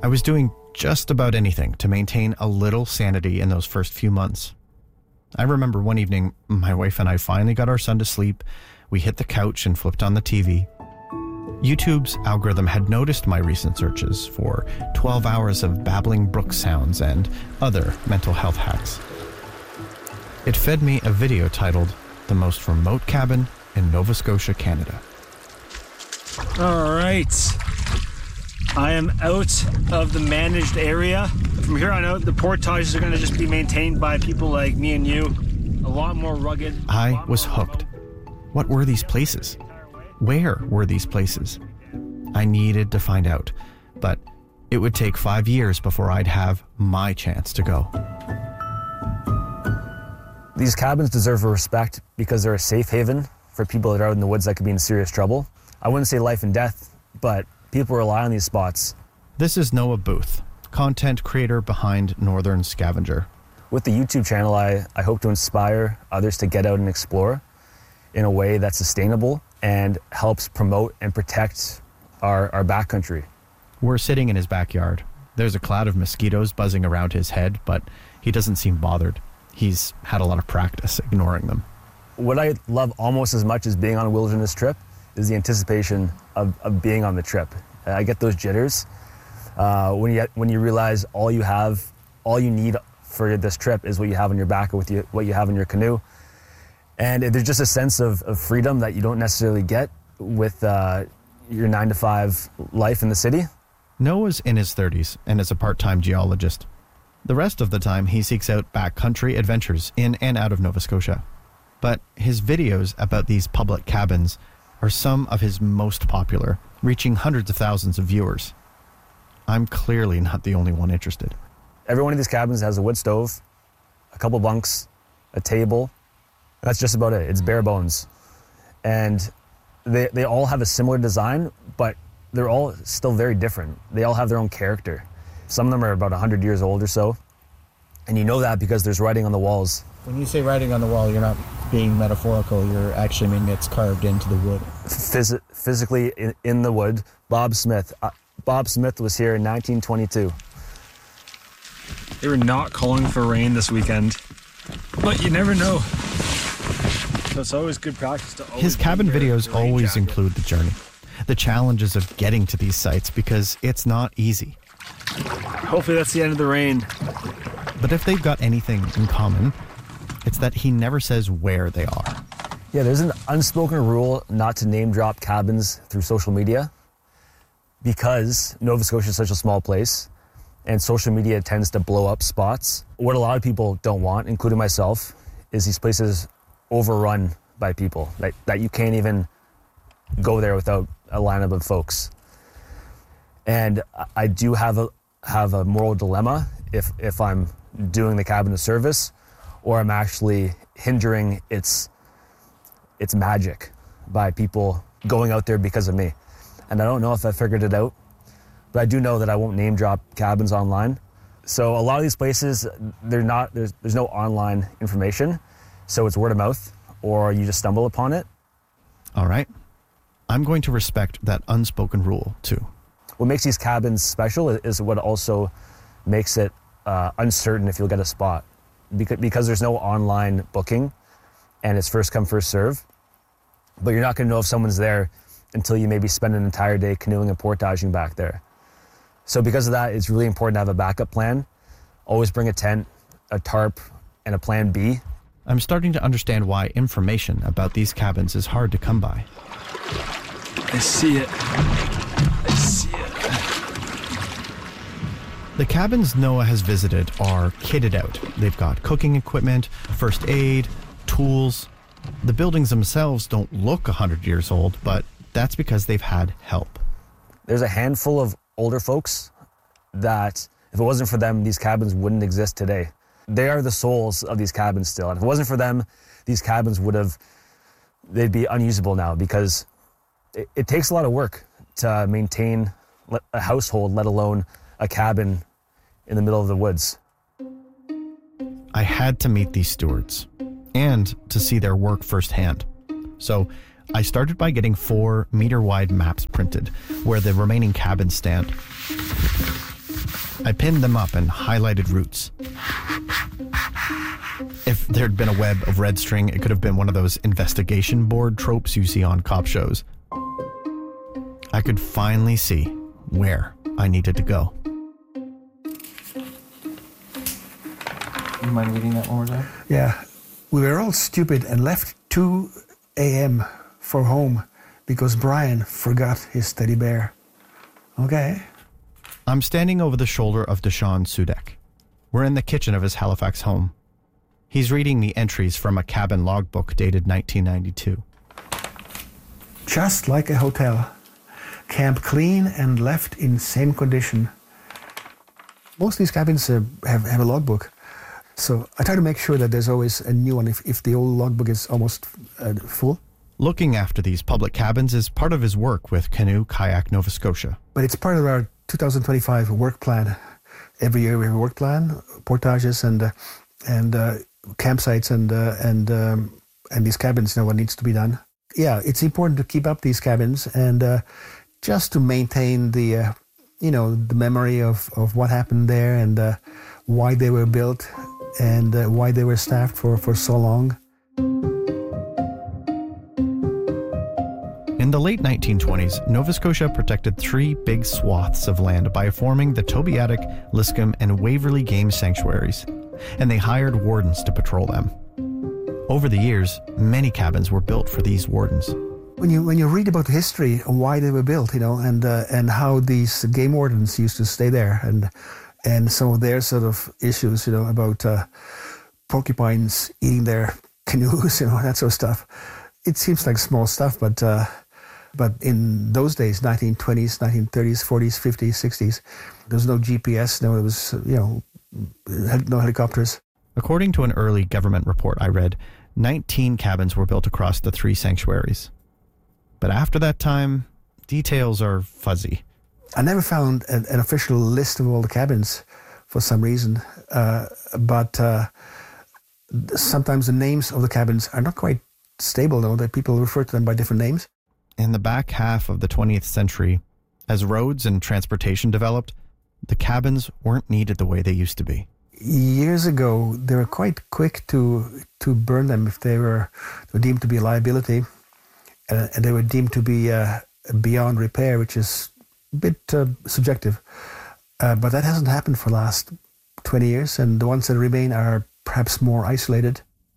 I was doing just about anything to maintain a little sanity in those first few months. I remember one evening, my wife and I finally got our son to sleep. We hit the couch and flipped on the TV. YouTube's algorithm had noticed my recent searches for 12 hours of babbling brook sounds and other mental health hacks. It fed me a video titled The Most Remote Cabin in Nova Scotia, Canada. All right. I am out of the managed area. From here on out, the portages are going to just be maintained by people like me and you. A lot more rugged. I was hooked. What were these places? Where were these places? I needed to find out, but it would take 5 years before I'd have my chance to go. These cabins deserve respect because they're a safe haven for people that are out in the woods that could be in serious trouble. I wouldn't say life and death, but people rely on these spots. This is Noah Booth, content creator behind Northern Scavenger. With the YouTube channel, I hope to inspire others to get out and explore in a way that's sustainable and helps promote and protect our backcountry. We're sitting in his backyard. There's a cloud of mosquitoes buzzing around his head, but he doesn't seem bothered. He's had a lot of practice ignoring them. What I love almost as much as being on a wilderness trip is the anticipation of being on the trip. I get those jitters when you realize all you need for this trip is what you have on your back or what you have in your canoe. And there's just a sense of freedom that you don't necessarily get with your 9-to-5 life in the city. Noah's in his 30s and is a part-time geologist. The rest of the time, he seeks out backcountry adventures in and out of Nova Scotia. But his videos about these public cabins are some of his most popular, reaching hundreds of thousands of viewers. I'm clearly not the only one interested. Every one of these cabins has a wood stove, a couple bunks, a table. That's just about it. It's bare bones. And they all have a similar design, but they're all still very different. They all have their own character. Some of them are about 100 years old or so. And you know that because there's writing on the walls. When you say writing on the wall, you're not being metaphorical. You're actually meaning it's carved into the wood. Physically in the wood. Bob Smith. Bob Smith was here in 1922. They were not calling for rain this weekend, but you never know. So it's always good practice to always. His cabin videos always include the journey, the challenges of getting to these sites because it's not easy. Hopefully that's the end of the rain. But if they've got anything in common, it's that he never says where they are. Yeah, there's an unspoken rule not to name drop cabins through social media because Nova Scotia is such a small place and social media tends to blow up spots. What a lot of people don't want, including myself, is these places overrun by people, that you can't even go there without a lineup of folks. And I do have a moral dilemma if I'm doing the cabin a service or I'm actually hindering its magic by people going out there because of me. And I don't know if I figured it out, but I do know that I won't name drop cabins online. So a lot of these places, there's no online information, so it's word of mouth or you just stumble upon it. All right. I'm going to respect that unspoken rule too. What makes these cabins special is what also makes it uncertain if you'll get a spot. Because there's no online booking and it's first come, first serve. But you're not going to know if someone's there until you maybe spend an entire day canoeing and portaging back there. So because of that, it's really important to have a backup plan. Always bring a tent, a tarp, and a plan B. I'm starting to understand why information about these cabins is hard to come by. I see it. I see it. The cabins Noah has visited are kitted out. They've got cooking equipment, first aid, tools. The buildings themselves don't look 100 years old, but that's because they've had help. There's a handful of older folks that, if it wasn't for them, these cabins wouldn't exist today. They are the souls of these cabins still. And if it wasn't for them, these cabins they'd be unusable now because it takes a lot of work to maintain a household, let alone a cabin in the middle of the woods. I had to meet these stewards and to see their work firsthand. So I started by getting 4 meter-wide maps printed where the remaining cabins stand. I pinned them up and highlighted routes. If there'd been a web of red string, it could have been one of those investigation board tropes you see on cop shows. I could finally see where I needed to go. You mind reading that one more time? Yeah. We were all stupid and left 2 a.m. for home because Brian forgot his teddy bear. Okay. I'm standing over the shoulder of Deshaun Sudek. We're in the kitchen of his Halifax home. He's reading the entries from a cabin logbook dated 1992. Just like a hotel. Camp clean and left in same condition. Most of these cabins have a logbook. So I try to make sure that there's always a new one if the old logbook is almost full. Looking after these public cabins is part of his work with Canoe Kayak Nova Scotia. But it's part of our 2025 work plan. Every year we have a work plan, portages and campsites and these cabins, what needs to be done. Yeah, it's important to keep up these cabins and just to maintain the the memory of what happened there and why they were built and why they were staffed for so long. In the late 1920s, Nova Scotia protected 3 big swaths of land by forming the Tobeatic, Liscombe, and Waverley Game Sanctuaries, and they hired wardens to patrol them. Over the years, many cabins were built for these wardens. When you read about the history of why they were built, and how these game wardens used to stay there, and some of their sort of issues, about porcupines eating their canoes, that sort of stuff. It seems like small stuff, but in those days, 1920s, 1930s, 40s, 50s, 60s, there was no GPS, there was, no helicopters. According to an early government report I read, 19 cabins were built across the 3 sanctuaries. But after that time, details are fuzzy. I never found an official list of all the cabins for some reason, but sometimes the names of the cabins are not quite stable, though, that people refer to them by different names. In the back half of the 20th century, as roads and transportation developed, the cabins weren't needed the way they used to be. Years ago, they were quite quick to burn them if they were deemed to be a liability, and they were deemed to be beyond repair, which is a bit subjective. But that hasn't happened for the last 20 years, and the ones that remain are perhaps more isolated.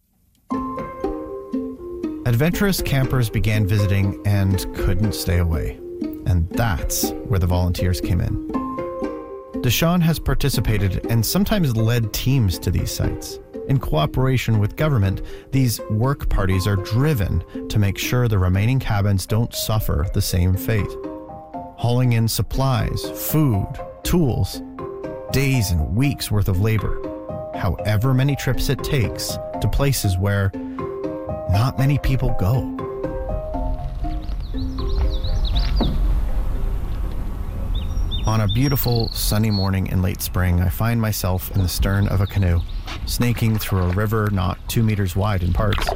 Adventurous campers began visiting and couldn't stay away. And that's where the volunteers came in. Deshaun has participated and sometimes led teams to these sites. In cooperation with government, these work parties are driven to make sure the remaining cabins don't suffer the same fate. Hauling in supplies, food, tools, days and weeks worth of labor, however many trips it takes to places where not many people go. On a beautiful, sunny morning in late spring, I find myself in the stern of a canoe, snaking through a river not 2 meters wide in parts.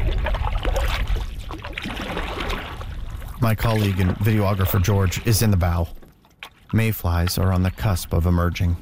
My colleague and videographer George is in the bow. Mayflies are on the cusp of emerging.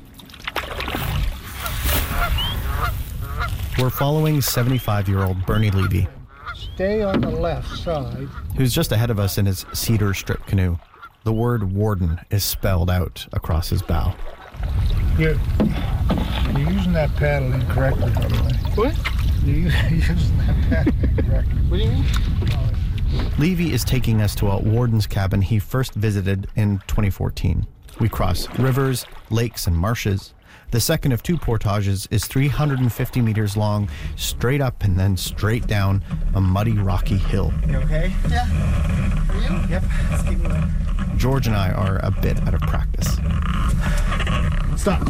We're following 75-year-old Bernie Levy. Stay on the left side. Who's just ahead of us in his cedar strip canoe. The word warden is spelled out across his bow. You're using that paddle incorrectly, by the way. What? You're using that paddle incorrectly. What do you mean? Levy is taking us to a warden's cabin he first visited in 2014. We cross rivers, lakes, and marshes. The second of 2 portages is 350 meters long, straight up and then straight down a muddy, rocky hill. You okay? Yeah. Are you? Yep. Let's keep moving. George and I are a bit out of practice. Stop.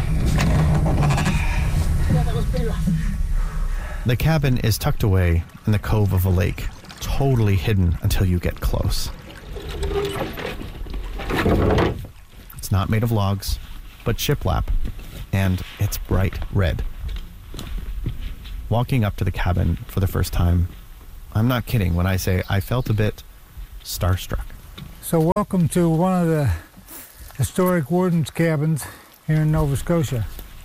Yeah, that was big. The cabin is tucked away in the cove of a lake, totally hidden until you get close. It's not made of logs, but shiplap, and it's bright red. Walking up to the cabin for the first time, I'm not kidding when I say I felt a bit starstruck. So welcome to one of the historic warden's cabins here in Nova Scotia.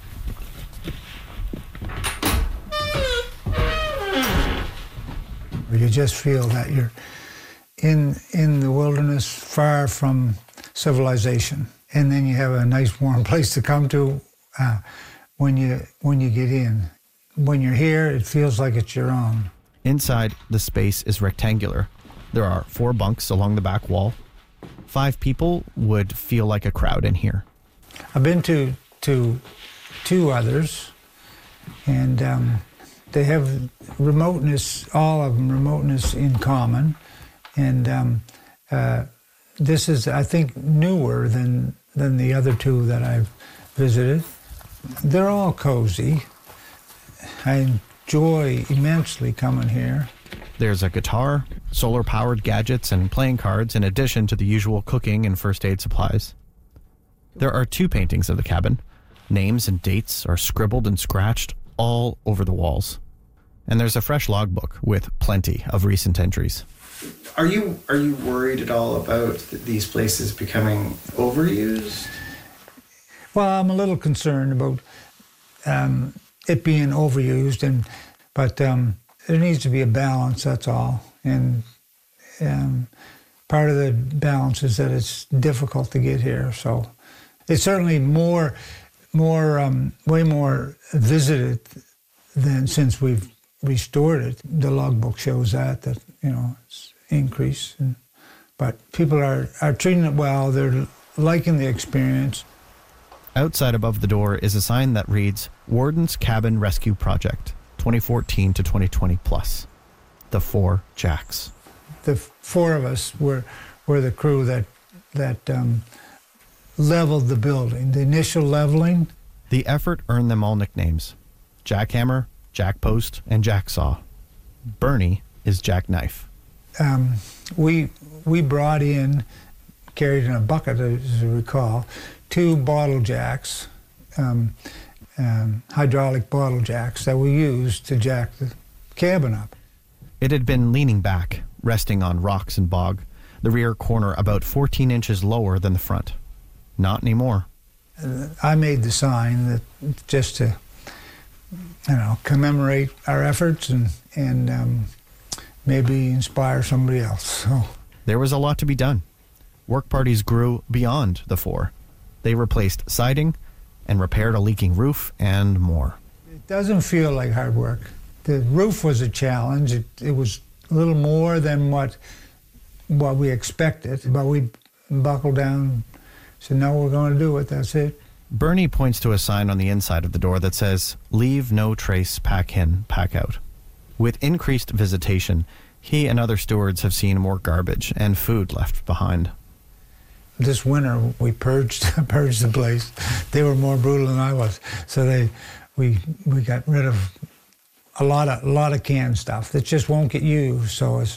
You just feel that you're in the wilderness, far from civilization, and then you have a nice warm place to come to when you get in. When you're here, it feels like it's your own. Inside, the space is rectangular. There are 4 bunks along the back wall. 5 people would feel like a crowd in here. I've been to 2 others, and they have remoteness, all of them remoteness in common. And this is, I think, newer than the other 2 that I've visited. They're all cozy. I enjoy immensely coming here. There's a guitar, solar-powered gadgets, and playing cards in addition to the usual cooking and first aid supplies. There are 2 paintings of the cabin. Names and dates are scribbled and scratched all over the walls. And there's a fresh logbook with plenty of recent entries. Are you worried at all about these places becoming overused? Well, I'm a little concerned about it being overused, but there needs to be a balance, that's all. And part of the balance is that it's difficult to get here. So it's certainly way more visited than since we've restored it. The logbook shows that it's increased. But people are treating it well. They're liking the experience. Outside above the door is a sign that reads, Warden's Cabin Rescue Project, 2014 to 2020 plus. The 4 Jacks. The 4 of us were the crew that leveled the building. The initial leveling. The effort earned them all nicknames. Jackhammer, Jackpost, and Jacksaw. Bernie is Jackknife. We brought in, carried in a bucket, as I recall, 2 bottle jacks, hydraulic bottle jacks that we used to jack the cabin up. It had been leaning back, resting on rocks and bog, the rear corner about 14 inches lower than the front. Not anymore. I made the sign that just to, commemorate our efforts and maybe inspire somebody else. So there was a lot to be done. Work parties grew beyond the 4. They replaced siding and repaired a leaking roof and more. It doesn't feel like hard work. The roof was a challenge. It was a little more than what we expected, but we buckled down and said, no, we're going to do it. That's it. Bernie points to a sign on the inside of the door that says, Leave no trace, pack in, pack out. With increased visitation, he and other stewards have seen more garbage and food left behind. This winter, we purged the place. They were more brutal than I was. So we got rid of a lot of canned stuff that just won't get used. So it's,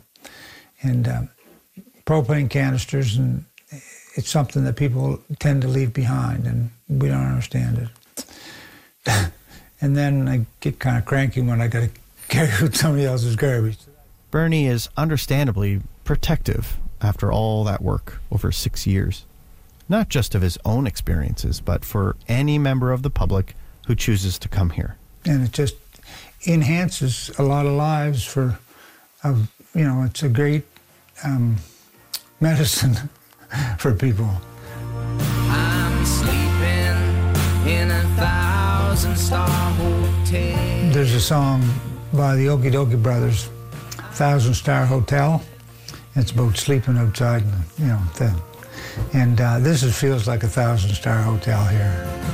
and propane canisters, and it's something that people tend to leave behind, and we don't understand it. And then I get kind of cranky when I got to carry out somebody else's garbage. Bernie is understandably protective after all that work over 6 years. Not just of his own experiences, but for any member of the public who chooses to come here. And it just enhances a lot of lives it's a great medicine for people. I'm sleeping in a 1,000-star hotel. There's a song by the Okie Dokie Brothers, 1,000-Star Hotel. It's about sleeping outside, and this feels like a 1,000-star hotel here.